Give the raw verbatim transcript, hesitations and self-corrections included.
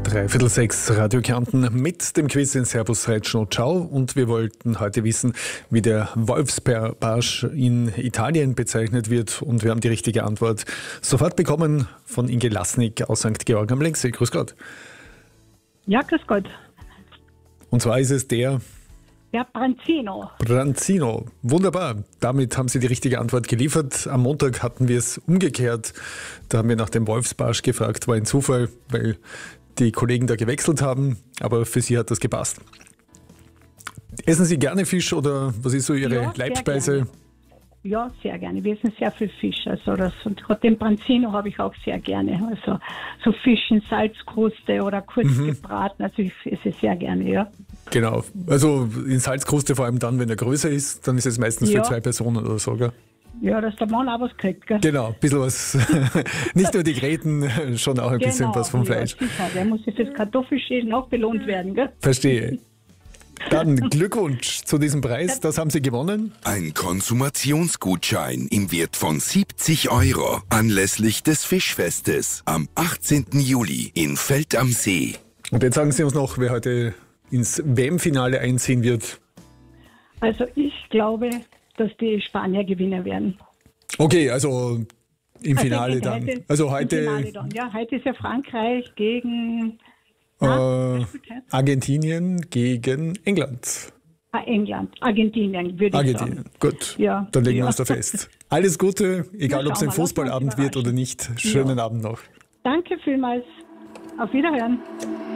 Dreiviertel sechs, Radio Kärnten mit dem Quiz in Servus Retschno Ciao. Und wir wollten heute wissen, wie der Wolfsbarsch in Italien bezeichnet wird. Und wir haben die richtige Antwort sofort bekommen von Inge Lasnik aus Sankt Georg am Lenksee. Grüß Gott. Ja, grüß Gott. Und zwar ist es der Der Branzino. Branzino. Wunderbar. Damit haben Sie die richtige Antwort geliefert. Am Montag hatten wir es umgekehrt. Da haben wir nach dem Wolfsbarsch gefragt. War ein Zufall, weil die Kollegen da gewechselt haben. Aber für Sie hat das gepasst. Essen Sie gerne Fisch oder was ist so Ihre Ja, sehr Leibspeise? gerne. Ja, sehr gerne. Wir essen sehr viel Fisch. Also das, und gerade den Branzino habe ich auch sehr gerne. Also so Fisch in Salzkruste oder kurz Mhm. gebraten. Also ich esse sehr gerne, ja. Genau. Also in Salzkruste, vor allem dann, wenn er größer ist, dann ist es meistens Ja. für zwei Personen oder so, gell? Ja, dass der Mann auch was kriegt, gell? Genau, ein bisschen was. Nicht nur die Gräten, schon auch ein bisschen was vom Fleisch. Ja, sicher. Der muss ja fürs Kartoffelschälen auch belohnt werden, gell? Verstehe. Dann Glückwunsch zu diesem Preis, das haben Sie gewonnen. Ein Konsumationsgutschein im Wert von siebzig Euro anlässlich des Fischfestes am achtzehnten Juli in Feld am See. Und jetzt sagen Sie uns noch, wer heute ins W M-Finale einziehen wird. Also ich glaube, dass die Spanier gewinnen werden. Okay, also im Finale also dann. heute, Also im heute Finale dann. Ja, heute ist ja Frankreich gegen äh, Na, Argentinien gegen England. ah, England, Argentinien, würde ich Argentinien, sagen. gut. Ja, Dann legen ja. wir uns da fest. Alles Gute, egal Ja, ob es schauen ein wir, Fußballabend lassen wir uns wird oder nicht. Schönen Abend noch. Danke vielmals. Auf Wiederhören.